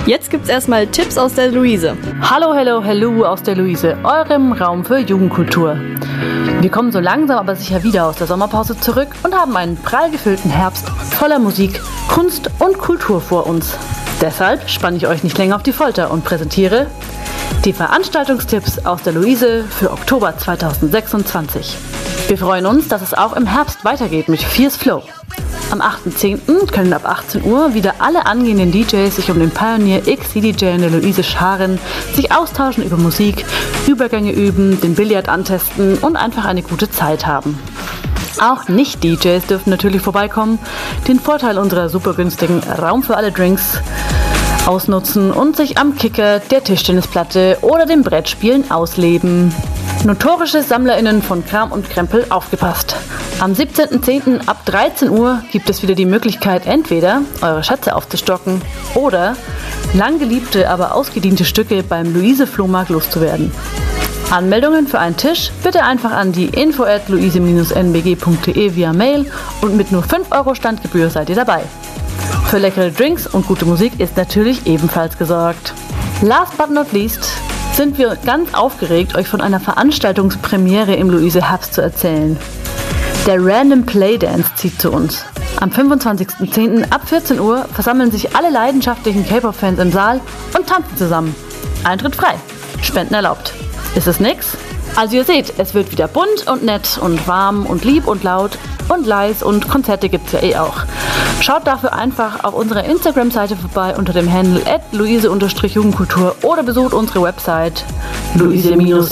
Jetzt gibt's erstmal Tipps aus der Luise. Hallo aus der Luise, eurem Raum für Jugendkultur. Wir kommen so langsam aber sicher wieder aus der Sommerpause zurück und haben einen prall gefüllten Herbst voller Musik, Kunst und Kultur vor uns. Deshalb spanne ich euch nicht länger auf die Folter und präsentiere die Veranstaltungstipps aus der Luise für Oktober 2026. Wir freuen uns, dass es auch im Herbst weitergeht mit Fierce Flow. Am 8.10. können ab 18 Uhr wieder alle angehenden DJs sich um den Pioneer X CDJ in der Luise scharen, sich austauschen über Musik, Übergänge üben, den Billard antesten und einfach eine gute Zeit haben. Auch Nicht-DJs dürfen natürlich vorbeikommen, den Vorteil unserer super günstigen Raum für alle Drinks ausnutzen und sich am Kicker, der Tischtennisplatte oder dem Brettspielen ausleben. Notorische SammlerInnen von Kram und Krempel, aufgepasst! Am 17.10. ab 13 Uhr gibt es wieder die Möglichkeit, entweder eure Schätze aufzustocken oder lang geliebte, aber ausgediente Stücke beim Luise-Flohmarkt loszuwerden. Anmeldungen für einen Tisch bitte einfach an die info@luise-nbg.de via Mail und mit nur 5 € Standgebühr seid ihr dabei. Für leckere Drinks und gute Musik ist natürlich ebenfalls gesorgt. Last but not least sind wir ganz aufgeregt, euch von einer Veranstaltungspremiere im Luise Herbst zu erzählen. Der Random Playdance zieht zu uns. Am 25.10. ab 14 Uhr versammeln sich alle leidenschaftlichen K-Pop-Fans im Saal und tanzen zusammen. Eintritt frei, Spenden erlaubt. Ist es nix? Also ihr seht, es wird wieder bunt und nett und warm und lieb und laut und leis und Konzerte gibt's ja auch. Schaut dafür einfach auf unserer Instagram-Seite vorbei unter dem Handle @luise_jugendkultur oder besucht unsere Website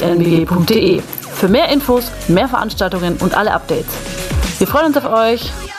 luise-nbg.de für mehr Infos, mehr Veranstaltungen und alle Updates. Wir freuen uns auf euch.